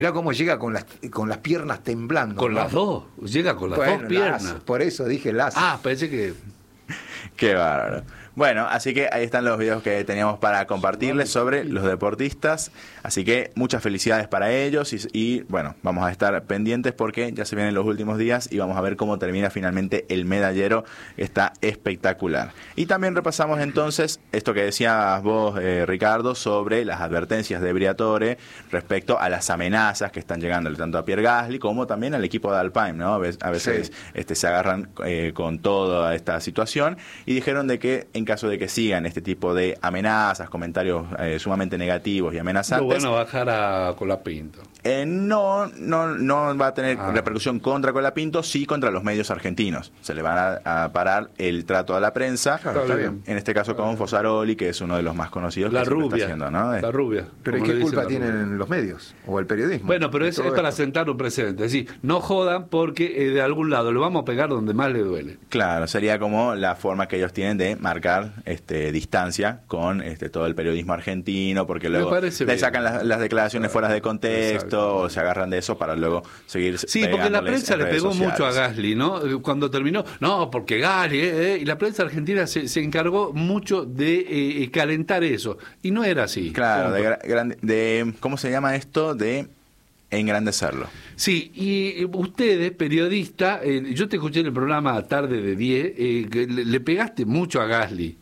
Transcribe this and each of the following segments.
Mirá cómo llega con las piernas temblando. Con las dos, llega con las dos piernas. Por eso dije las. Pensé que... Qué bárbaro. Bueno, así que ahí están los videos que teníamos para compartirles sobre los deportistas. Así que muchas felicidades para ellos y bueno, vamos a estar pendientes porque ya se vienen los últimos días y vamos a ver cómo termina finalmente el medallero. Está espectacular. Y también repasamos entonces esto que decías vos, Ricardo, sobre las advertencias de Briatore respecto a las amenazas que están llegando tanto a Pierre Gasly como también al equipo de Alpine, ¿no? A veces sí. Se agarran con toda esta situación y dijeron de que en caso de que sigan este tipo de amenazas, comentarios sumamente negativos y amenazantes, van a bajar a Colapinto. No va a tener repercusión contra Colapinto, sí contra los medios argentinos. Se le van a parar el trato a la prensa. Claro, está bien. En este caso con Fosaroli, que es uno de los más conocidos. La que rubia. Está haciendo, ¿no? La rubia. Pero ¿y qué culpa tienen los medios o el periodismo? Bueno, pero es para sentar un precedente. Es decir, no jodan porque de algún lado lo vamos a pegar donde más le duele. Claro, sería como la forma que ellos tienen de marcar distancia con todo el periodismo argentino, porque luego le sacan las declaraciones fuera de contexto. Exacto. O se agarran de eso para luego seguir. Sí, porque la prensa le pegó mucho a Gasly, ¿no? Cuando terminó, porque Gasly, y la prensa argentina se encargó mucho de calentar eso. Y no era así. Claro, de ¿cómo se llama esto? De engrandecerlo. Sí, y ustedes, periodistas, yo te escuché en el programa Tarde de 10, que le pegaste mucho a Gasly.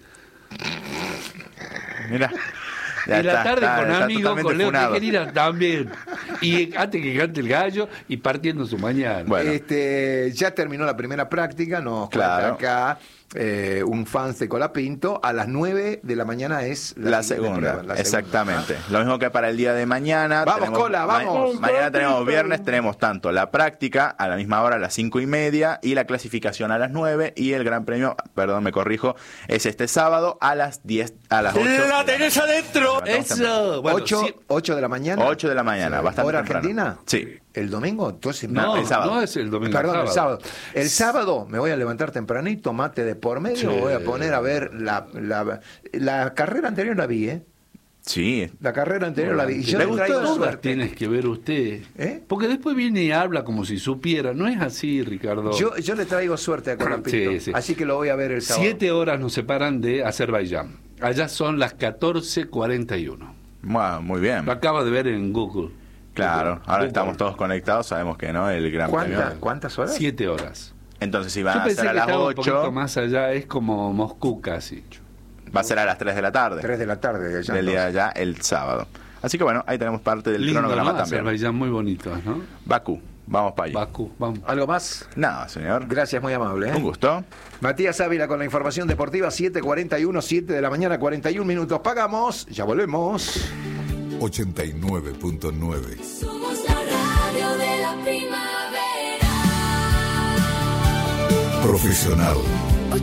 Mira. En la tarde con amigos, con Leo Tejerina también. Y antes que cante el gallo y partiendo su mañana. Bueno. Ya terminó la primera práctica, nos cuenta acá un fan de Colapinto. A las 9 de la mañana es la segunda. Exactamente. Lo mismo que para el día de mañana. Vamos, Cola, vamos. Mañana tenemos viernes, tenemos tanto la práctica a la misma hora, a las 5:30, y la clasificación a las 9, y el gran premio, perdón, me corrijo, es este sábado a las 10, a las 8. ¡La tenés adentro! ¡Eso! Bueno, 8 de la mañana. 8 de la mañana, bastante ¿Hora temprano. Argentina? Sí. ¿El domingo? Entonces no, el sábado. No es el domingo. Perdón, el sábado. El sábado me voy a levantar tempranito, mate de por medio, voy a poner a ver la carrera anterior la vi, ¿eh? Sí. La carrera anterior la vi. Y yo le traigo suerte. Tienes que ver usted. Porque después viene y habla como si supiera. No es así, Ricardo. Yo le traigo suerte a Colapinto. Sí. Así que lo voy a ver el sábado. 7 horas nos separan de Azerbaiyán. Allá son las 14:41. Wow, muy bien. Lo acabo de ver en Google. Claro, ahora estamos todos conectados, sabemos que no, el gran premio. ¿Cuántas horas? 7 horas. Entonces si van a ser a las 8... un poquito más allá, es como Moscú casi. Va a ser a las 3 de la tarde. 3 de la tarde. Allá del día de allá, el sábado. Así que bueno, ahí tenemos parte del cronograma, ¿no? También. Azerbaiyán muy bonito, ¿no? Bakú, vamos para allá. Bakú, vamos. ¿Algo más? Nada, señor. Gracias, muy amable. Un gusto. Matías Ávila con la información deportiva, 7:41, 7 de la mañana, 41 minutos. Pagamos, ya volvemos. 89.9. Somos la radio de la primavera. Profesional.